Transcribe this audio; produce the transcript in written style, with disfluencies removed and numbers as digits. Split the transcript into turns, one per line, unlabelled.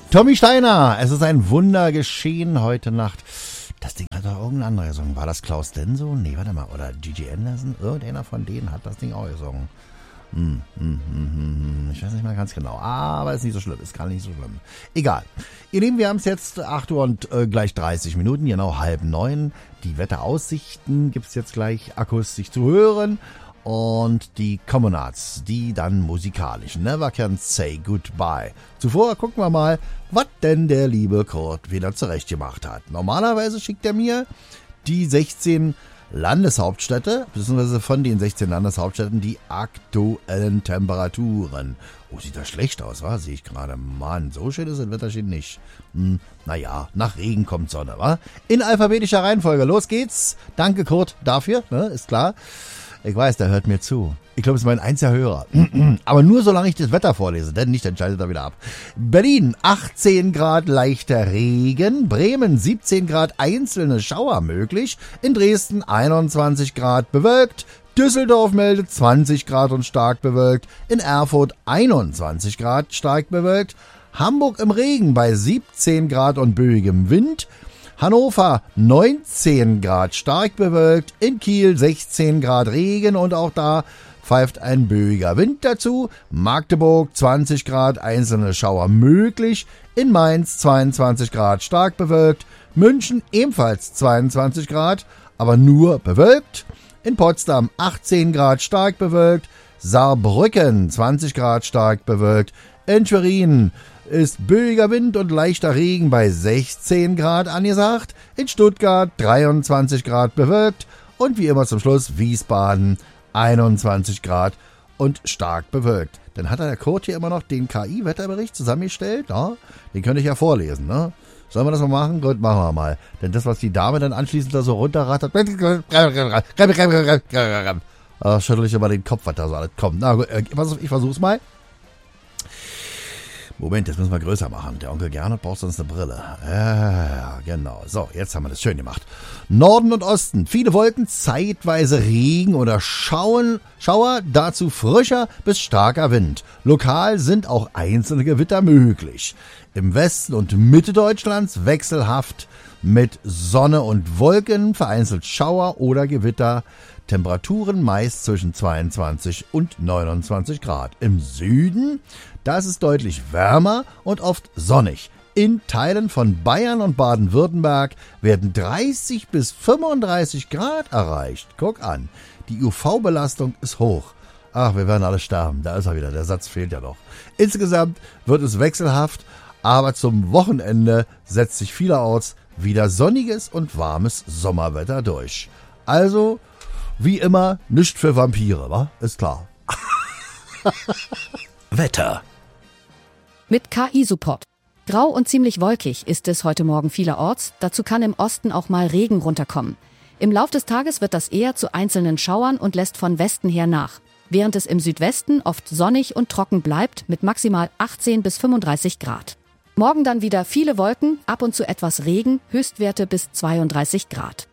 Tommy Steiner, es ist ein Wunder geschehen heute Nacht. Das Ding hat doch irgendein anderer gesungen. War das Klaus Denso? Nee, warte mal. Oder Gigi Anderson? Irgendeiner von denen hat das Ding auch gesungen. Ich weiß nicht mal ganz genau. Aber ist nicht so schlimm. Ist gar nicht so schlimm. Egal. Ihr Lieben, wir haben es jetzt 8 Uhr und gleich 30 Minuten. Genau 8:30. Die Wetteraussichten gibt es jetzt gleich akustisch zu hören. Und die Commonards, die dann musikalisch Never Can Say Goodbye. Zuvor gucken wir mal, was denn der liebe Kurt wieder zurechtgemacht hat. Normalerweise schickt er mir die 16 Landeshauptstädte, beziehungsweise von den 16 Landeshauptstädten die aktuellen Temperaturen. Oh, sieht das schlecht aus, wa? Sehe ich gerade. Mann, so schön ist das Wetterchen nicht. Naja, nach Regen kommt Sonne, wa? In alphabetischer Reihenfolge. Los geht's. Danke, Kurt, dafür, ne? Ist klar. Ich weiß, der hört mir zu. Ich glaube, es ist mein einziger Hörer. Aber nur solange ich das Wetter vorlese, denn nicht, dann schaltet er wieder ab. Berlin, 18 Grad leichter Regen. Bremen, 17 Grad einzelne Schauer möglich. In Dresden, 21 Grad bewölkt. Düsseldorf meldet 20 Grad und stark bewölkt. In Erfurt, 21 Grad stark bewölkt. Hamburg im Regen bei 17 Grad und böigem Wind. Hannover 19 Grad stark bewölkt, in Kiel 16 Grad Regen und auch da pfeift ein böiger Wind dazu. Magdeburg 20 Grad, einzelne Schauer möglich, in Mainz 22 Grad stark bewölkt, München ebenfalls 22 Grad, aber nur bewölkt, in Potsdam 18 Grad stark bewölkt, Saarbrücken 20 Grad stark bewölkt, in Schwerin ist böiger Wind und leichter Regen bei 16 Grad angesagt. In Stuttgart 23 Grad bewölkt und wie immer zum Schluss Wiesbaden 21 Grad und stark bewölkt. Dann hat der Kurt hier immer noch den KI-Wetterbericht zusammengestellt. Ja? Den könnte ich ja vorlesen. Ne? Sollen wir das mal machen? Gut, machen wir mal. Denn das, was die Dame dann anschließend da so runterrattert, schüttel ich immer den Kopf, was da so alles kommt. Na gut, ich versuch's mal. Moment, jetzt müssen wir größer machen. Der Onkel Gernot braucht sonst eine Brille. Ja, genau. So, jetzt haben wir das schön gemacht. Norden und Osten. Viele Wolken, zeitweise Regen oder Schauer. Dazu frischer bis starker Wind. Lokal sind auch einzelne Gewitter möglich. Im Westen und Mitte Deutschlands wechselhaft mit Sonne und Wolken, vereinzelt Schauer oder Gewitter. Temperaturen meist zwischen 22 und 29 Grad. Im Süden, da ist es deutlich wärmer und oft sonnig. In Teilen von Bayern und Baden-Württemberg werden 30 bis 35 Grad erreicht. Guck an, die UV-Belastung ist hoch. Ach, wir werden alle sterben. Da ist er wieder, der Satz fehlt ja noch. Insgesamt wird es wechselhaft, aber zum Wochenende setzt sich vielerorts wieder sonniges und warmes Sommerwetter durch. Also, wie immer, nicht für Vampire, wa? Ist klar.
Wetter.
Mit KI-Support. Grau und ziemlich wolkig ist es heute Morgen vielerorts. Dazu kann im Osten auch mal Regen runterkommen. Im Lauf des Tages wird das eher zu einzelnen Schauern und lässt von Westen her nach. Während es im Südwesten oft sonnig und trocken bleibt mit maximal 18 bis 35 Grad. Morgen dann wieder viele Wolken, ab und zu etwas Regen, Höchstwerte bis 32 Grad.